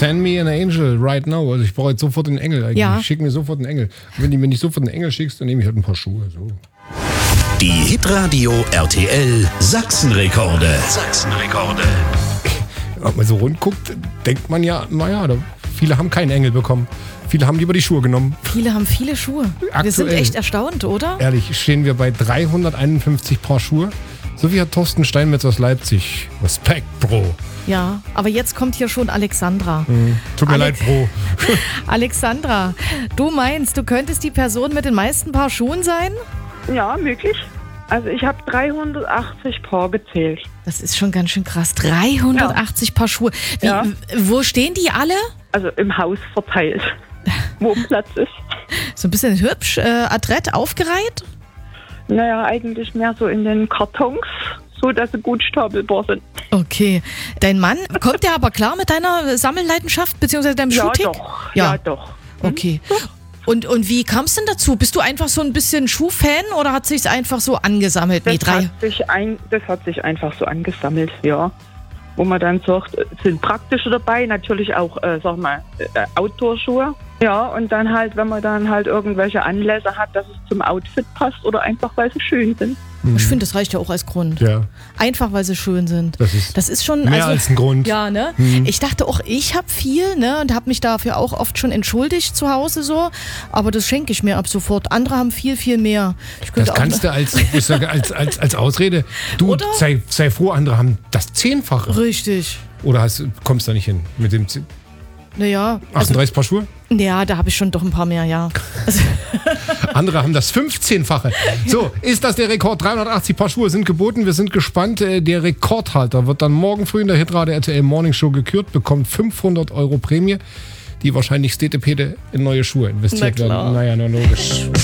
Send me an angel right now. Also ich brauche jetzt sofort einen Engel eigentlich. Ja. Schick mir sofort einen Engel. Wenn ich sofort einen Engel schickst, dann nehme ich halt ein paar Schuhe. So. Die Hitradio RTL Sachsenrekorde. Wenn man so rund guckt, denkt man ja, naja, viele haben keinen Engel bekommen. Viele haben lieber die Schuhe genommen. Viele haben viele Schuhe. Wir sind Aktuell. echt erstaunt, oder? Ehrlich, stehen wir bei 351 Paar Schuhe. So wie hat Thorsten Steinmetz aus Leipzig. Respekt, Bro. Ja, aber jetzt kommt hier schon Alexandra. Tut mir leid, Bro. Alexandra, du meinst, du könntest die Person mit den meisten Paar Schuhen sein? Ja, möglich. Also ich habe 380 Paar gezählt. Das ist schon ganz schön krass. 380 Paar Schuhe. Ja. Wo stehen die alle? Also im Haus verteilt, wo Platz ist. So ein bisschen hübsch, adrett aufgereiht? Naja, eigentlich mehr so in den Kartons, so dass sie gut stapelbar sind. Okay. Dein Mann, kommt der aber klar mit deiner Sammelleidenschaft bzw. deinem Shooting? Ja, doch. Okay. Und wie kam es denn dazu? Bist du einfach so ein bisschen Schuhfan oder hat sich's einfach so angesammelt? Das hat sich einfach so angesammelt, ja. Wo man dann sagt, sind praktische dabei, natürlich auch, Outdoor-Schuhe. Ja, und dann halt, wenn man dann halt irgendwelche Anlässe hat, dass es zum Outfit passt oder einfach, weil sie schön sind. Ich finde, das reicht ja auch als Grund. Ja. Einfach, weil sie schön sind. Das ist schon mehr als ein Grund. Ja, ne? Ich dachte auch, ich habe viel, ne? Und habe mich dafür auch oft schon entschuldigt zu Hause so. Aber das schenke ich mir ab sofort. Andere haben viel, viel mehr. Das kannst du als Ausrede. Du, sei froh, andere haben das 10-fache. Richtig. Oder kommst da nicht hin mit dem Naja. 38 Paar Schuhe? Ja, da habe ich schon doch ein paar mehr, ja. Andere haben das 15-fache. So, ist das der Rekord? 380 Paar Schuhe sind geboten. Wir sind gespannt. Der Rekordhalter wird dann morgen früh in der Hitradio RTL Morning Show gekürt, bekommt 500 € Prämie, die wahrscheinlich Stete in neue Schuhe investiert werden. Naja, nur logisch.